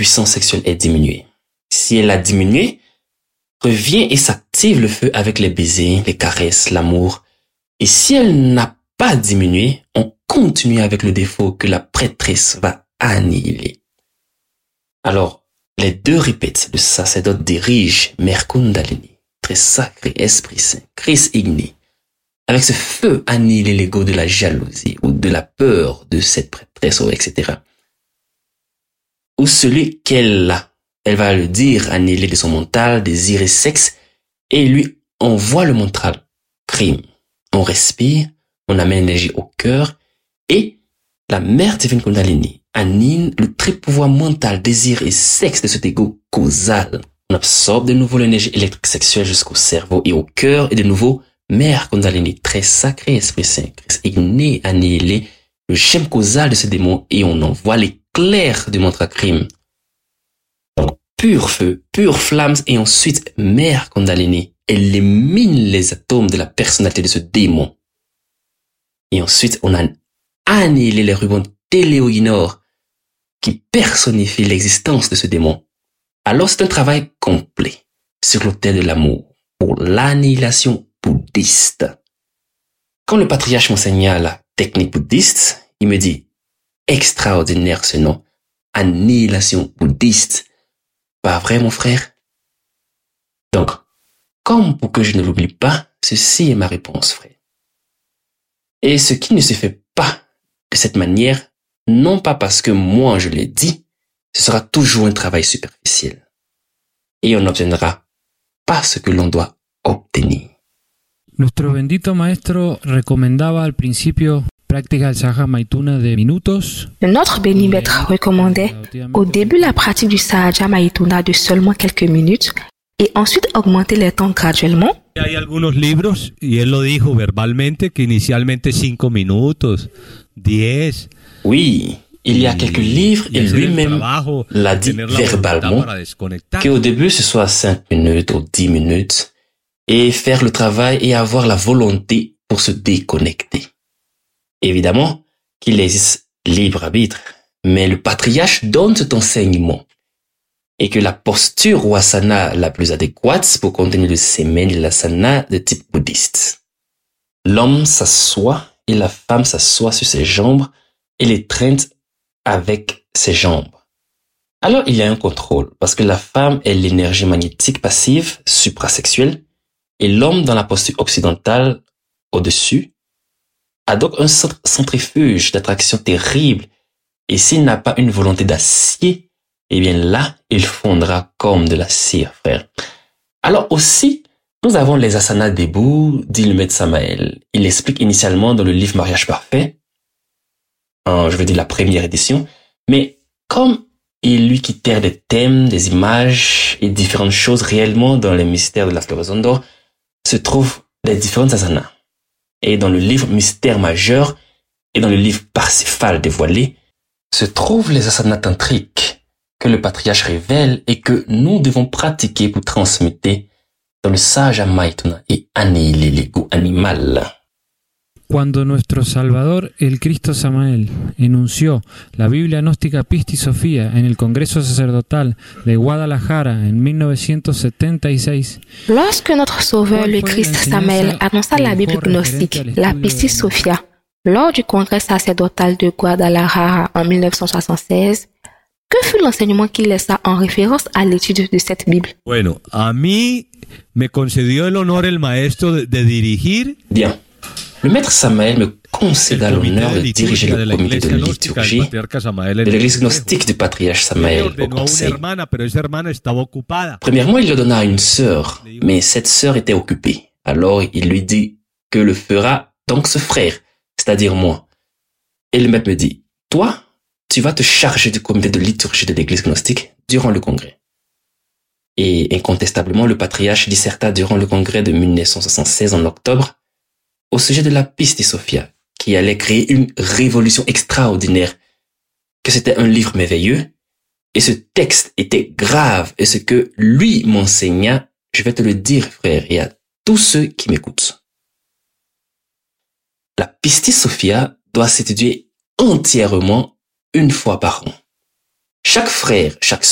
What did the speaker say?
puissance sexuelle est diminuée. Si elle a diminué, revient et s'active le feu avec les baisers, les caresses, l'amour. Et si elle n'a pas diminué, on continue avec le défaut que la prêtresse va annihiler. Alors, les deux répètent, le sacerdote dirige Mère Kundalini, très sacré, Esprit Saint, Christ igné, avec ce feu annihiler l'ego de la jalousie ou de la peur de cette prêtresse, etc. Ou celui qu'elle a. Elle va le dire, annihiler de son mental, désir et sexe, et lui envoie le mental, crime. On respire, on amène l'énergie au cœur, et la mère divine Kundalini annihile le très pouvoir mental, désir et sexe de cet ego causal. On absorbe de nouveau l'énergie électrique sexuelle jusqu'au cerveau et au cœur, et de nouveau, mère Kundalini, très sacré, Esprit Saint, Christ igné, annihiler le schème causal de ce démon, et on envoie l'éclair du mantra crime. Pur feu, pure flamme, et ensuite, mère Kundalini élimine les atomes de la personnalité de ce démon. Et ensuite, on a annihilé les rubans téléoïnores qui personnifient l'existence de ce démon. Alors, c'est un travail complet sur l'autel de l'amour pour l'annihilation bouddhiste. Quand le patriarche m'enseigna la technique bouddhiste, il me dit, extraordinaire ce nom, annihilation bouddhiste. Pas vrai, mon frère? Donc, comme pour que je ne l'oublie pas, ceci est ma réponse, frère. Et ce qui ne se fait pas de cette manière, non pas parce que moi je l'ai dit, ce sera toujours un travail superficiel. Et on n'obtiendra pas ce que l'on doit obtenir. Nuestro bendito maestro recomendaba al principio práctica del Sahaja Maituna de minutos. Notre béni maître recommandait au début la pratique du Sahaja Maituna de seulement quelques minutes et ensuite augmenter les temps graduellement. Hay algunos libros, y él lo dijo verbalmente, que inicialmente 5 minutos, 10. Oui, il y a quelques livres et lui-même l'a dit verbalement qu'au début ce soit 5 minutes ou 10 minutes et faire le travail et avoir la volonté pour se déconnecter. Évidemment qu'il existe libre arbitre, mais le patriarche donne cet enseignement et que la posture ou asana la plus adéquate pour contenir le semen est l'asana de type bouddhiste. L'homme s'assoit et la femme s'assoit sur ses jambes et les traîne avec ses jambes. Alors il y a un contrôle parce que la femme est l'énergie magnétique passive suprasexuelle et l'homme dans la posture occidentale au-dessus a donc un centrifuge d'attraction terrible et s'il n'a pas une volonté d'acier, eh bien là, il fondra comme de la cire, frère. Alors aussi, nous avons les asanas debout, dit le maître Samael. Il explique initialement dans le livre Mariage Parfait, je veux dire la première édition, mais comme il lui quittèrent des thèmes, des images et différentes choses réellement dans les mystères de la floraison d'or, se trouvent les différentes asanas. Et dans le livre Mystère majeur et dans le livre Parsifal dévoilé, se trouvent les asanas tantriques que le patriarche révèle et que nous devons pratiquer pour transmuter dans le Sahaja Maituna et annihiler l'ego animal. Cuando nuestro Salvador, el Cristo Samael, enunció la Biblia gnóstica Pistis Sophia en el Congreso Sacerdotal de Guadalajara en 1976, Lorsque notre Sauveur, le Christ Samael, annonça la Bible gnostique, la Pistis Sophia, lors du Congrès sacerdotal de Guadalajara en 1976, que fut l'enseignement qu'il laissa en référence à l'étude de cette Bible? Bueno, a mí me concedió el honor el maestro de dirigir. Bien. Le maître Samael me concéda l'honneur de diriger le comité de liturgie de l'église gnostique du patriarche Samael au conseil. Premièrement, il le donna à une sœur, mais cette sœur était occupée. Alors, il lui dit que le fera donc ce frère, c'est-à-dire moi. Et le maître me dit, toi, tu vas te charger du comité de liturgie de l'église gnostique durant le congrès. Et incontestablement, le patriarche disserta durant le congrès de 1976 en octobre au sujet de la Pistis Sophia, qui allait créer une révolution extraordinaire, que c'était un livre merveilleux, et ce texte était grave, et ce que lui m'enseigna, je vais te le dire, frère, et à tous ceux qui m'écoutent. La Pistis Sophia doit s'étudier entièrement une fois par an. Chaque frère, chaque